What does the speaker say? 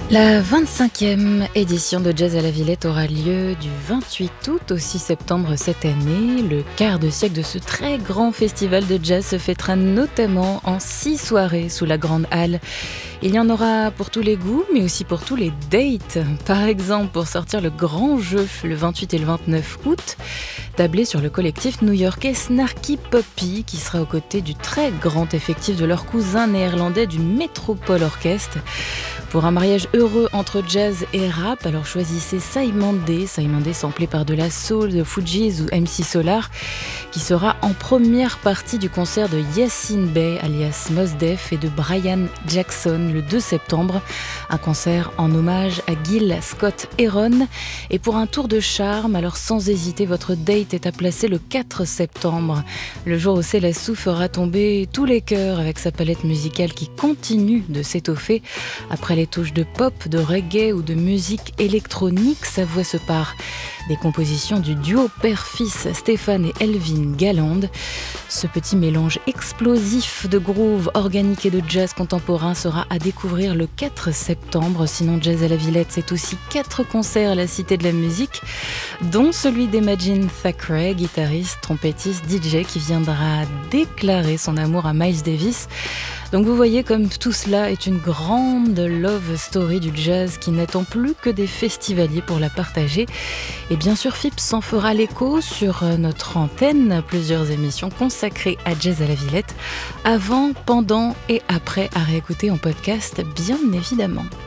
La 25e édition de Jazz à la Villette aura lieu du 28 août au 6 septembre cette année. Le quart de siècle de ce très grand festival de jazz se fêtera notamment en 6 soirées sous la Grande Halle. Il y en aura pour tous les goûts, mais aussi pour tous les dates. Par exemple, pour sortir le grand jeu le 28 et le 29 août, tablez sur le collectif new-yorkais Snarky Puppy, qui sera aux côtés du très grand effectif de leur cousin néerlandais du Metropole Orchestre. Pour un mariage heureux entre jazz et rap, alors choisissez Saïmandé samplé par de la soul de Fugees ou MC Solar, qui sera en première partie du concert de Yassine Bey alias Mos Def et de Brian Jackson le 2 septembre, un concert en hommage à Gil Scott-Heron. Et pour un tour de charme, alors sans hésiter, votre date est à placer le 4 septembre, le jour où Célassou fera tomber tous les cœurs avec sa palette musicale qui continue de s'étoffer. Après les touches de pop, de reggae ou de musique électronique, sa voix se part des compositions du duo père-fils Stéphane et Elvin Galland. Ce petit mélange explosif de groove organique et de jazz contemporain sera à découvrir le 4 septembre. Sinon, Jazz à la Villette, c'est aussi 4 concerts à la Cité de la Musique, dont celui d'Imagine Thackeray, guitariste, trompettiste, DJ, qui viendra déclarer son amour à Miles Davis. Donc vous voyez comme tout cela est une grande love story du jazz qui n'attend plus que des festivaliers pour la partager. Et bien sûr, FIP s'en fera l'écho sur notre antenne, plusieurs émissions consacrées à Jazz à la Villette, avant, pendant et après, à réécouter en podcast, bien évidemment.